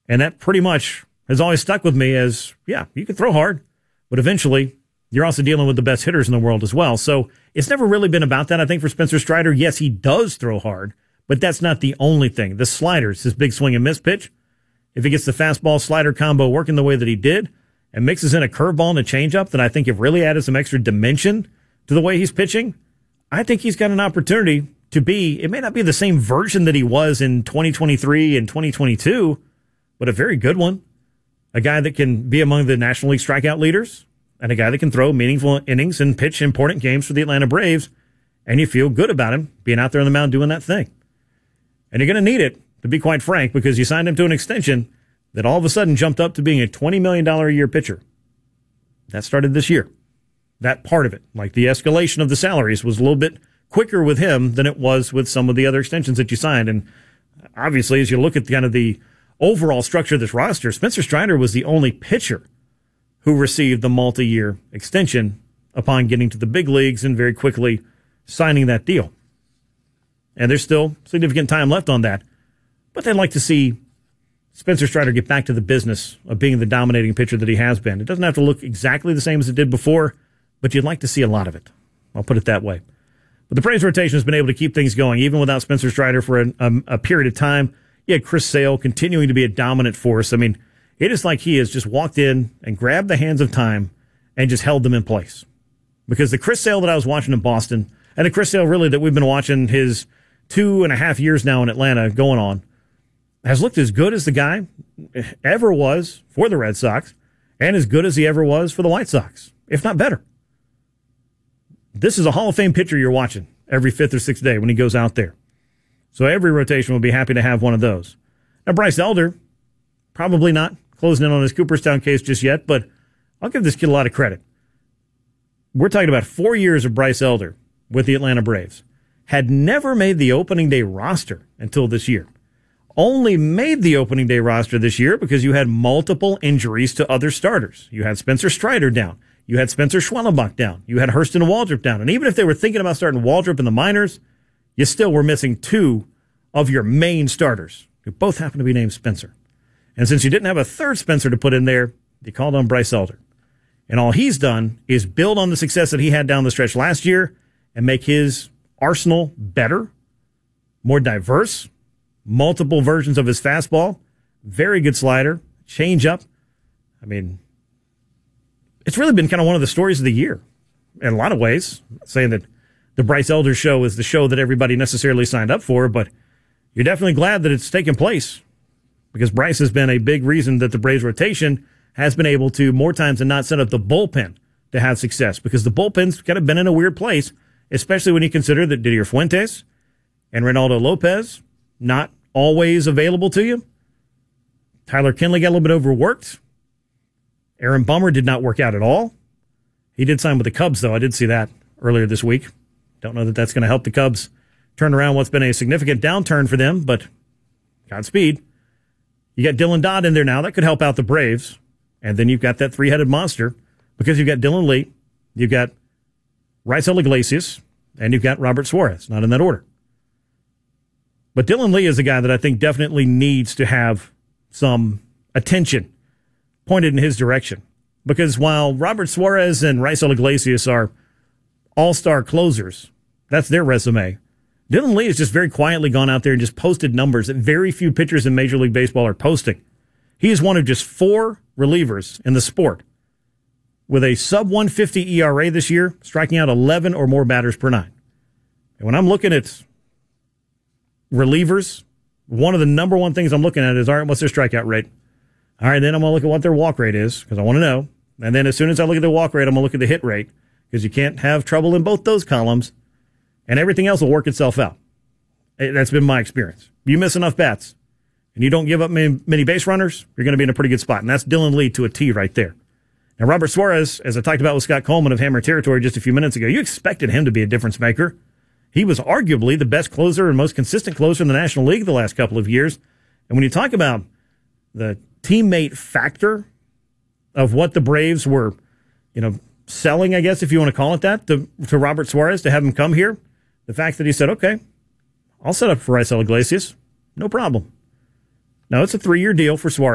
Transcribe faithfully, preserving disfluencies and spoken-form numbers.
And that pretty much has always stuck with me as, yeah, you can throw hard, but eventually you're also dealing with the best hitters in the world as well. So it's never really been about that, I think, for Spencer Strider. Yes, he does throw hard, but that's not the only thing. The sliders, his big swing and miss pitch, if he gets the fastball slider combo working the way that he did and mixes in a curveball and a changeup that I think have really added some extra dimension to the way he's pitching, I think he's got an opportunity to be, it may not be the same version that he was in twenty twenty-three and twenty twenty-two, but a very good one. A guy that can be among the National League strikeout leaders, and a guy that can throw meaningful innings and pitch important games for the Atlanta Braves, and you feel good about him being out there on the mound doing that thing. And you're going to need it, to be quite frank, because you signed him to an extension that all of a sudden jumped up to being a twenty million dollars a year pitcher. That started this year. That part of it, like the escalation of the salaries, was a little bit quicker with him than it was with some of the other extensions that you signed. And obviously, as you look at kind of the overall structure of this roster, Spencer Strider was the only pitcher who received the multi-year extension upon getting to the big leagues and very quickly signing that deal. And there's still significant time left on that. But they'd like to see Spencer Strider get back to the business of being the dominating pitcher that he has been. It doesn't have to look exactly the same as it did before, but you'd like to see a lot of it. I'll put it that way. But the Braves rotation has been able to keep things going, even without Spencer Strider for a, a, a period of time. You had Chris Sale continuing to be a dominant force. I mean, it is like he has just walked in and grabbed the hands of time and just held them in place. Because the Chris Sale that I was watching in Boston, and the Chris Sale really that we've been watching his two and a half years now in Atlanta going on, has looked as good as the guy ever was for the Red Sox and as good as he ever was for the White Sox, if not better. This is a Hall of Fame pitcher you're watching every fifth or sixth day when he goes out there. So every rotation will be happy to have one of those. Now, Bryce Elder, probably not closing in on his Cooperstown case just yet, but I'll give this kid a lot of credit. We're talking about four years of Bryce Elder with the Atlanta Braves. Had never made the opening day roster until this year. Only made the opening day roster this year because you had multiple injuries to other starters. You had Spencer Strider down. You had Spencer Schwellenbach down. You had Hurston Waldrop down. And even if they were thinking about starting Waldrop in the minors, you still were missing two of your main starters, who both happen to be named Spencer. And since you didn't have a third Spencer to put in there, you called on Bryce Elder. And all he's done is build on the success that he had down the stretch last year and make his arsenal better, more diverse, multiple versions of his fastball, very good slider, changeup. I mean, it's really been kind of one of the stories of the year in a lot of ways. I'm not saying that the Bryce Elder show is the show that everybody necessarily signed up for, but you're definitely glad that it's taken place because Bryce has been a big reason that the Braves rotation has been able to, more times than not, set up the bullpen to have success because the bullpen's kind of been in a weird place, especially when you consider that Didier Fuentes and Reynaldo Lopez not always available to you. Tyler Kinley got a little bit overworked. Aaron Bummer did not work out at all. He did sign with the Cubs, though. I did see that earlier this week. Don't know that that's going to help the Cubs turn around what's been a significant downturn for them, but Godspeed. You got Dylan Dodd in there now. That could help out the Braves. And then you've got that three-headed monster because you've got Dylan Lee, you've got Raisel Iglesias, and you've got Robert Suarez, not in that order. But Dylan Lee is a guy that I think definitely needs to have some attention pointed in his direction. Because while Robert Suarez and Raisel Iglesias are all-star closers, that's their resume, Dylan Lee has just very quietly gone out there and just posted numbers that very few pitchers in Major League Baseball are posting. He is one of just four relievers in the sport with a sub one fifty E R A this year, striking out eleven or more batters per nine. And when I'm looking at relievers, one of the number one things I'm looking at is, all right, what's their strikeout rate? All right, then I'm going to look at what their walk rate is because I want to know. And then as soon as I look at the walk rate, I'm going to look at the hit rate because you can't have trouble in both those columns, and everything else will work itself out. That's been my experience. You miss enough bats and you don't give up many, many base runners, you're going to be in a pretty good spot. And that's Dylan Lee to a T right there. Now, Robert Suarez, as I talked about with Scott Coleman of Hammer Territory just a few minutes ago, you expected him to be a difference maker. He was arguably the best closer and most consistent closer in the National League the last couple of years. And when you talk about the teammate factor of what the Braves were, you know, selling, I guess, if you want to call it that, to, to Robert Suarez to have him come here, the fact that he said, okay, I'll set up for Raisel Iglesias, no problem. Now, it's a three-year deal for Suarez.